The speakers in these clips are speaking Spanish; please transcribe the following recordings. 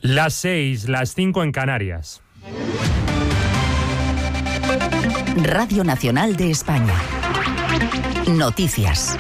Las 6, las 5 en Canarias. Radio Nacional de España. Noticias.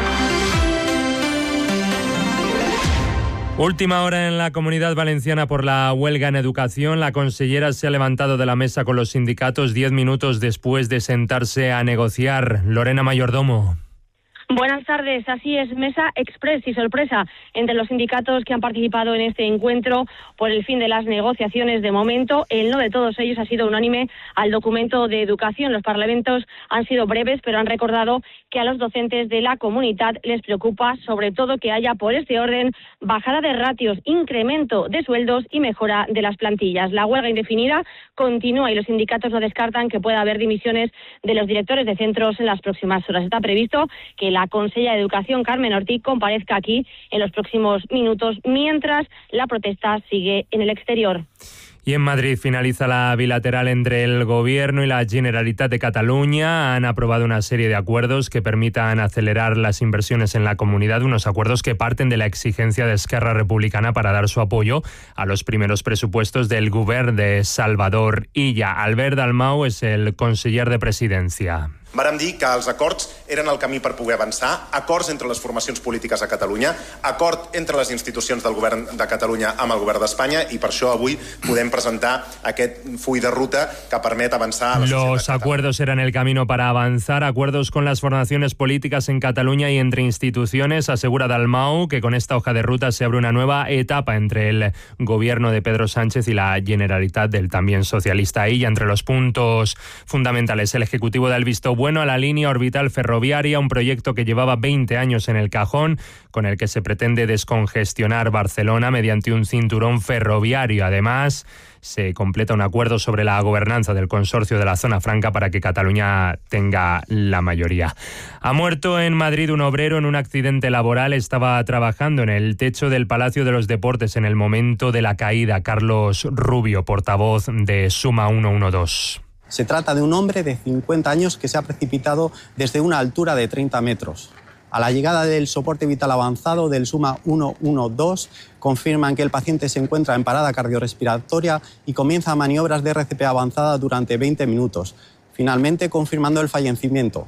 Última hora en la Comunidad Valenciana por la huelga en educación. La consellera se ha levantado de la mesa con los sindicatos 10 minutos después de sentarse a negociar. Lorena Mayordomo. Buenas tardes. Así es, mesa express y sorpresa entre los sindicatos que han participado en este encuentro por el fin de las negociaciones. De momento, el no de todos ellos ha sido unánime al documento de educación. Los parlamentos han sido breves, pero han recordado que a los docentes de la comunidad les preocupa sobre todo que haya por este orden bajada de ratios, incremento de sueldos y mejora de las plantillas. La huelga indefinida continúa y los sindicatos no descartan que pueda haber dimisiones de los directores de centros en las próximas horas. Está previsto que la consellera de Educación, Carmen Ortiz, comparezca aquí en los próximos minutos, mientras la protesta sigue en el exterior. Y en Madrid finaliza la bilateral entre el Gobierno y la Generalitat de Cataluña. Han aprobado una serie de acuerdos que permitan acelerar las inversiones en la comunidad, unos acuerdos que parten de la exigencia de Esquerra Republicana para dar su apoyo a los primeros presupuestos del Govern de Salvador Illa. Albert Dalmau és el conseller de Presidència. Vàrem dir que els acords eren el camí per poder avançar, acords entre les formacions polítiques a Catalunya, acord entre les institucions del Govern de Catalunya amb el Govern d'Espanya, i per això avui podem presentar aquest full de ruta que permet avançar a la societat. Los acuerdos eran el camino para avanzar, acuerdos con las formaciones políticas en Cataluña y entre instituciones. Asegura Dalmau que con esta hoja de ruta se abre una nueva etapa entre el gobierno de Pedro Sánchez y la Generalitat del también socialista Illa. Entre los puntos fundamentales, el Ejecutivo da el visto bueno a la línea orbital ferroviaria, un proyecto que llevaba 20 años en el cajón, con el que se pretende descongestionar Barcelona mediante un cinturón ferroviario. Además, se completa un acuerdo sobre la gobernanza del consorcio de la Zona Franca para que Cataluña tenga la mayoría. Ha muerto en Madrid un obrero en un accidente laboral. Estaba trabajando en el techo del Palacio de los Deportes en el momento de la caída. Carlos Rubio, portavoz de Suma 112. Se trata de un hombre de 50 años que se ha precipitado desde una altura de 30 metros. A la llegada del soporte vital avanzado del Suma 112, confirman que el paciente se encuentra en parada cardiorrespiratoria y comienza maniobras de RCP avanzada durante 20 minutos, finalmente confirmando el fallecimiento.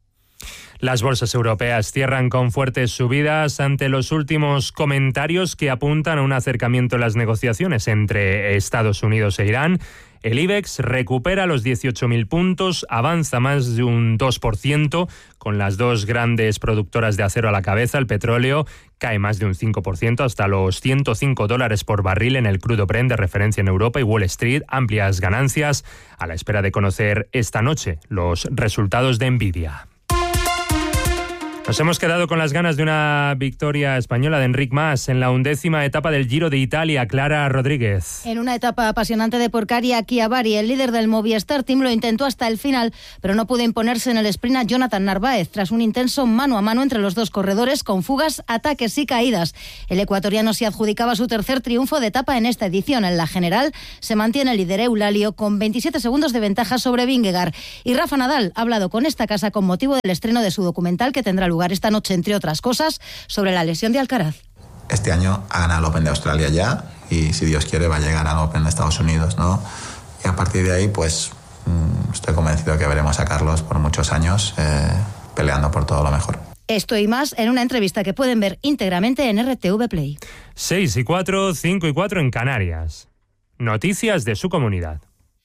Las bolsas europeas cierran con fuertes subidas ante los últimos comentarios que apuntan a un acercamiento en las negociaciones entre Estados Unidos e Irán. El IBEX recupera los 18.000 puntos, avanza más de un 2%, con las dos grandes productoras de acero a la cabeza. El petróleo cae más de un 5% hasta los $105 por barril en el crudo Brent de referencia en Europa, y Wall Street amplias ganancias a la espera de conocer esta noche los resultados de Nvidia. Nos hemos quedado con las ganas de una victoria española de Enric Mas en la 11ª etapa del Giro de Italia. Clara Rodríguez. En una etapa apasionante de Porcaria, Chiavari, el líder del Movistar Team, lo intentó hasta el final, pero no pudo imponerse en el sprint a Jonathan Narváez tras un intenso mano a mano entre los dos corredores con fugas, ataques y caídas. El ecuatoriano se adjudicaba su tercer triunfo de etapa en esta edición. En la general se mantiene el líder Eulalio con 27 segundos de ventaja sobre Vingegaard. Y Rafa Nadal ha hablado con esta casa con motivo del estreno de su documental que tendrá lugar esta noche, entre otras cosas, sobre la lesión de Alcaraz. Este año ha ganado el Open de Australia ya, y si Dios quiere va a llegar al Open de Estados Unidos, ¿no? Y a partir de ahí, pues estoy convencido que veremos a Carlos por muchos años peleando por todo lo mejor. Esto y más en una entrevista que pueden ver íntegramente en RTV Play. 6:04, 5:04 en Canarias. Noticias de su comunidad.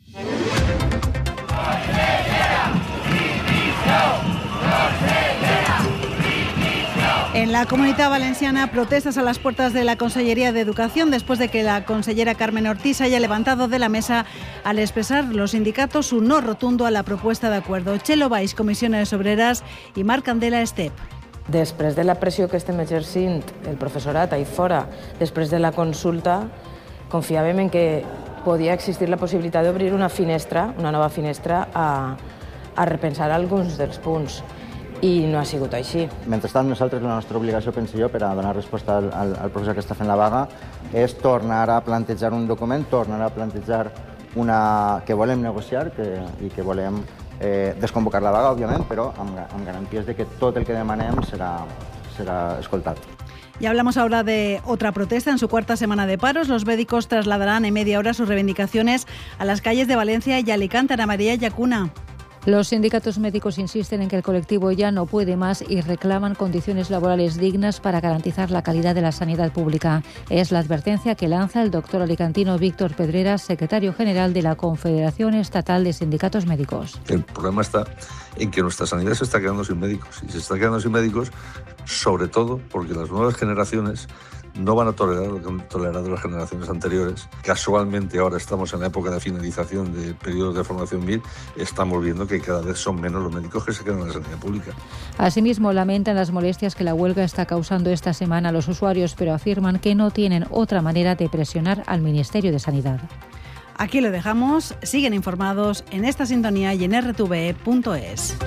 En la Comunidad Valenciana, protestas a las puertas de la Consellería de Educación después de que la consellera Carmen Ortiz haya levantado de la mesa al expresar los sindicatos su no rotundo a la propuesta de acuerdo. Txelo Baix, Comissiones Obreres, i Marc Candela, STEP. Després de la pressió que estem exercint el professorat ahí fora, després de la consulta, confiàvem en que podia existir la possibilitat d'obrir una finestra, una nova finestra, a repensar alguns dels punts. I no ha sigut així. Mentrestant, nosaltres, la nostra obligació, penso jo, per a donar resposta al professor que està fent la vaga, és tornar a plantejar un document, tornar a plantejar que volem negociar i que volem desconvocar la vaga, òbviament, però amb garanties de que tot el que demanem serà escoltat. Y hablamos ahora de otra protesta. En su cuarta semana de paros, los médicos trasladarán en media hora sus reivindicaciones a las calles de Valencia y Alicante. Ana María Yacuna. Los sindicatos médicos insisten en que el colectivo ya no puede más y reclaman condiciones laborales dignas para garantizar la calidad de la sanidad pública. Es la advertencia que lanza el doctor alicantino Víctor Pedreras, secretario general de la Confederación Estatal de Sindicatos Médicos. El problema está en que nuestra sanidad se está quedando sin médicos. Y se está quedando sin médicos sobre todo porque las nuevas generaciones no van a tolerar lo que han tolerado las generaciones anteriores. Casualmente ahora estamos en la época de finalización de periodos de formación MIR, estamos viendo que cada vez son menos los médicos que se quedan en la sanidad pública. Asimismo, lamentan las molestias que la huelga está causando esta semana a los usuarios, pero afirman que no tienen otra manera de presionar al Ministerio de Sanidad. Aquí lo dejamos. Siguen informados en esta sintonía y en rtve.es.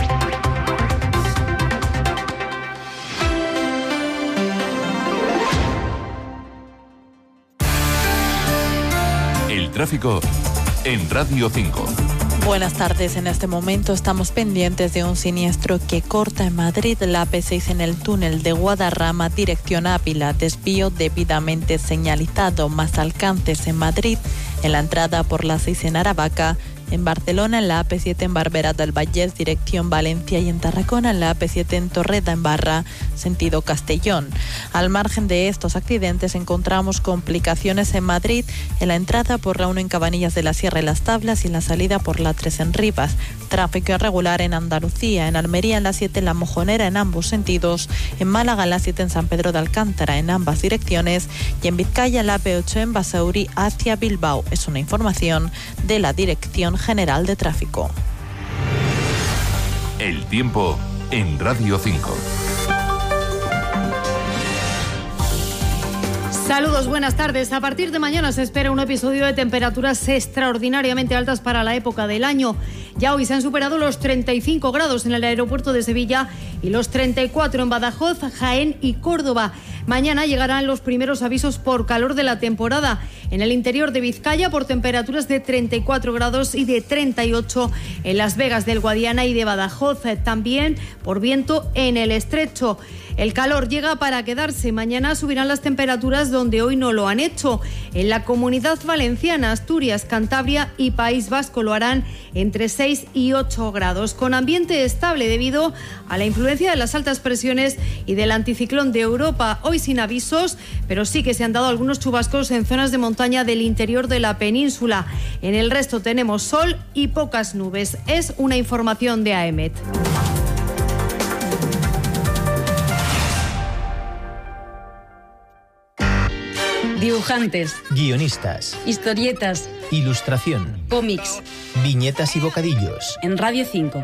Tráfico en Radio 5. Buenas tardes. En este momento estamos pendientes de un siniestro que corta en Madrid la AP6 en el túnel de Guadarrama dirección Ávila. Desvío debidamente señalizado, más alcances en Madrid, en la entrada por la 6 en Aravaca. En Barcelona, en la AP7 en Barberà del Vallès, dirección Valencia, y en Tarragona, en la AP7 en Torreda, en Barra, sentido Castellón. Al margen de estos accidentes, encontramos complicaciones en Madrid, en la entrada por la 1 en Cabanillas de la Sierra y Las Tablas y en la salida por la 3 en Rivas. Tráfico irregular en Andalucía, en Almería, en la 7 en La Mojonera, en ambos sentidos, en Málaga, en la 7 en San Pedro de Alcántara, en ambas direcciones, y en Vizcaya, en la AP8 en Basauri, hacia Bilbao. Es una información de la Dirección General de Tráfico. El tiempo en Radio 5. Saludos, buenas tardes. A partir de mañana se espera un episodio de temperaturas extraordinariamente altas para la época del año. Ya hoy se han superado los 35 grados en el aeropuerto de Sevilla y los 34 en Badajoz, Jaén y Córdoba. Mañana llegarán los primeros avisos por calor de la temporada. En el interior de Vizcaya por temperaturas de 34 grados y de 38 en Las Vegas del Guadiana y de Badajoz. También por viento en el Estrecho. El calor llega para quedarse. Mañana subirán las temperaturas donde hoy no lo han hecho. En la Comunidad Valenciana, Asturias, Cantabria y País Vasco lo harán entre 6 y 8 grados, con ambiente estable debido a la influencia de las altas presiones y del anticiclón de Europa. Hoy sin avisos, pero sí que se han dado algunos chubascos en zonas de montaña del interior de la península. En el resto tenemos sol y pocas nubes. Es una información de AEMET. Dibujantes, guionistas, historietas, ilustración, cómics, viñetas y bocadillos. En Radio 5.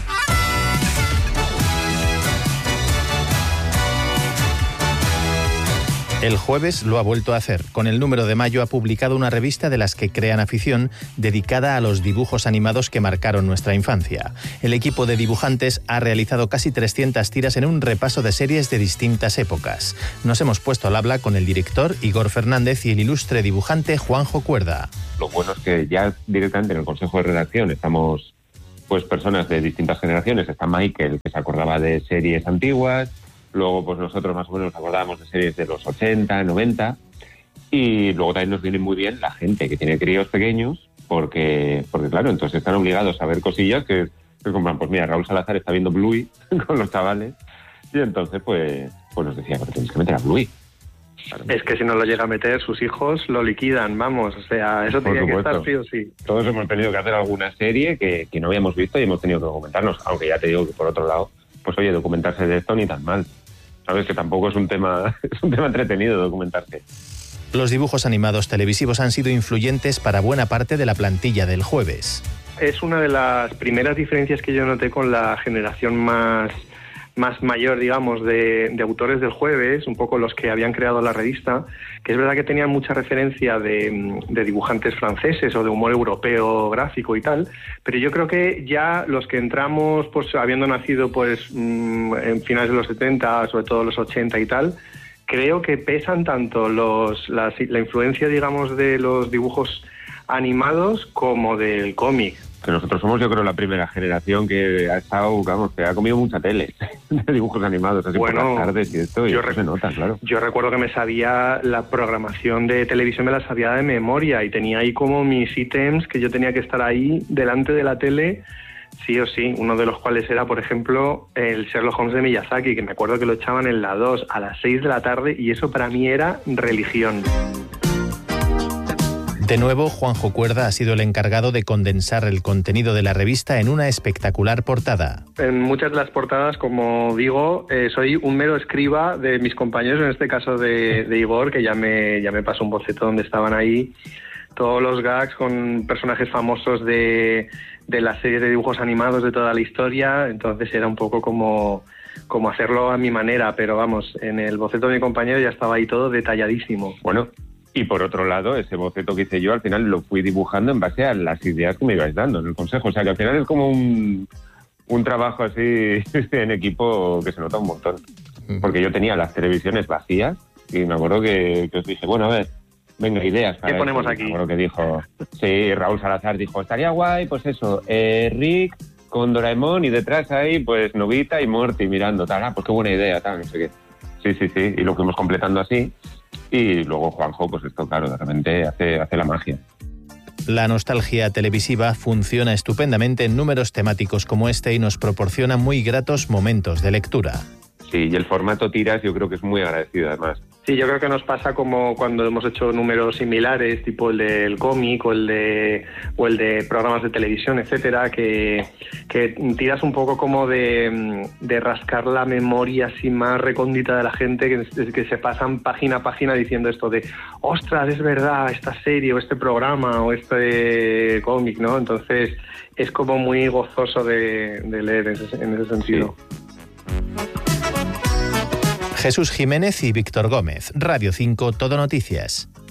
El jueves lo ha vuelto a hacer. Con el número de mayo ha publicado una revista de las que crean afición dedicada a los dibujos animados que marcaron nuestra infancia. El equipo de dibujantes ha realizado casi 300 tiras en un repaso de series de distintas épocas. Nos hemos puesto al habla con el director Igor Fernández y el ilustre dibujante Juanjo Cuerda. Lo bueno es que ya directamente en el Consejo de Redacción estamos pues personas de distintas generaciones. Está Michael, que se acordaba de series antiguas. Luego, pues nosotros más o menos nos acordábamos de series de los 80, 90. Y luego también nos viene muy bien la gente que tiene críos pequeños, porque claro, entonces están obligados a ver cosillas que compran. Pues mira, Raúl Salazar está viendo Bluey con los chavales. Y entonces, pues nos decía, pero tenéis que meter a Bluey. Claro. Es que si no lo llega a meter, sus hijos lo liquidan, vamos. O sea, eso tenía que estar sí o sí. Todos hemos tenido que hacer alguna serie que no habíamos visto y hemos tenido que documentarnos. Aunque ya te digo que por otro lado, pues oye, documentarse de esto ni tan mal. Sabes que tampoco es un tema entretenido documentarse. Los dibujos animados televisivos han sido influyentes para buena parte de la plantilla del Jueves. Es una de las primeras diferencias que yo noté con la generación más mayor, digamos, de autores del Jueves, un poco los que habían creado la revista, que es verdad que tenían mucha referencia de dibujantes franceses o de humor europeo gráfico y tal, pero yo creo que ya los que entramos, pues habiendo nacido pues en finales de los 70, sobre todo los 80 y tal, creo que pesan tanto la influencia, digamos, de los dibujos animados como del cómic. Que nosotros somos, yo creo, la primera generación que ha estado, vamos, que ha comido mucha tele de dibujos animados, así por las tardes y esto, y eso se nota, claro. Yo recuerdo que me sabía la programación de televisión, me la sabía de memoria, y tenía ahí como mis ítems que yo tenía que estar ahí delante de la tele, sí o sí, uno de los cuales era, por ejemplo, el Sherlock Holmes de Miyazaki, que me acuerdo que lo echaban en la 2 a las 6 de la tarde, y eso para mí era religión. De nuevo, Juanjo Cuerda ha sido el encargado de condensar el contenido de la revista en una espectacular portada. En muchas de las portadas, como digo, soy un mero escriba de mis compañeros, en este caso de Igor, que ya me pasó un boceto donde estaban ahí todos los gags con personajes famosos de las series de dibujos animados de toda la historia, entonces era un poco como hacerlo a mi manera, pero vamos, en el boceto de mi compañero ya estaba ahí todo detalladísimo. Bueno, y por otro lado, ese boceto que hice yo, al final lo fui dibujando en base a las ideas que me ibais dando en el consejo. O sea, que al final es como un trabajo así en equipo que se nota un montón. Porque yo tenía las televisiones vacías y me acuerdo que os dije, bueno, a ver, venga, ideas para ¿qué ponemos esto? aquí? Me acuerdo que dijo, sí, Raúl Salazar dijo, estaría guay, pues eso, Rick con Doraemon y detrás ahí, pues Novita y Morty mirando, tal, pues qué buena idea, tal, no sé qué. Sí, y lo fuimos completando así. Y luego Juanjo, pues esto, claro, de repente hace la magia. La nostalgia televisiva funciona estupendamente en números temáticos como este y nos proporciona muy gratos momentos de lectura. Sí, y el formato tiras yo creo que es muy agradecido además. Sí, yo creo que nos pasa como cuando hemos hecho números similares, tipo el del cómic o el de programas de televisión, etcétera, que tiras un poco como de rascar la memoria así más recóndita de la gente, que se pasan página a página diciendo esto de ostras, es verdad, esta serie o este programa o este cómic, ¿no? Entonces es como muy gozoso de leer en ese sentido. Sí. Jesús Jiménez y Víctor Gómez, Radio 5, Todo Noticias.